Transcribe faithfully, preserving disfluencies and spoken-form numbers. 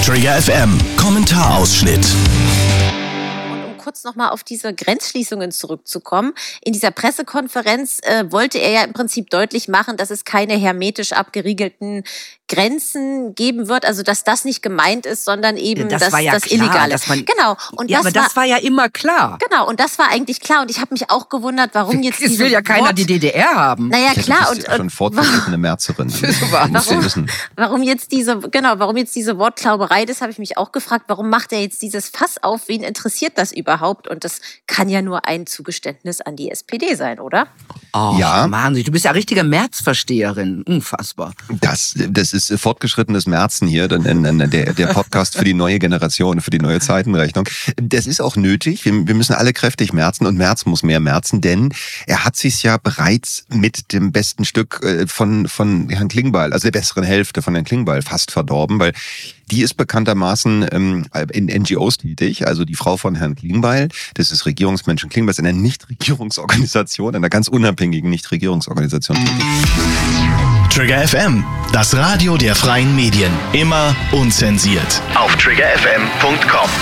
Trigger F M, Kommentarausschnitt. Kurz nochmal auf diese Grenzschließungen zurückzukommen. In dieser Pressekonferenz äh, wollte er ja im Prinzip deutlich machen, dass es keine hermetisch abgeriegelten Grenzen geben wird, also dass das nicht gemeint ist, sondern eben das das, war ja das klar, Illegale. Dass man, genau. Und ja, das aber war, das war ja immer klar. Genau, und das war eigentlich klar. Und ich habe mich auch gewundert, warum jetzt Es diese will ja keiner Wort, die D D R haben. Naja, Ja, klar. du Und, bist ja schon und fortgeschrittene Märzerin. warum, wissen. warum jetzt diese, genau, warum jetzt diese Wortklauberei, das habe ich mich auch gefragt. Warum macht er jetzt dieses Fass auf? Wen interessiert das überhaupt? Und das kann ja nur ein Zugeständnis an die S P D sein, oder? Oh, Ja. Mann, du bist ja richtige Märzversteherin. Unfassbar. Das, das ist fortgeschrittenes Märzen hier, der, der Podcast für die neue Generation, für die neue Zeitenrechnung. Das ist auch nötig. Wir, wir müssen alle kräftig märzen und Merz muss mehr märzen, denn er hat sich's ja bereits mit dem besten Stück von, von Herrn Klingbeil, also der besseren Hälfte von Herrn Klingbeil fast verdorben, weil die ist bekanntermaßen ähm, in N G Os tätig, also die Frau von Herrn Klingbeil, das ist Regierungsmenschen Klingbeil, ist in einer Nichtregierungsorganisation, einer ganz unabhängigen Nichtregierungsorganisation tätig. Trigger F M, das Radio der freien Medien. Immer unzensiert. Auf trigger f m punkt com.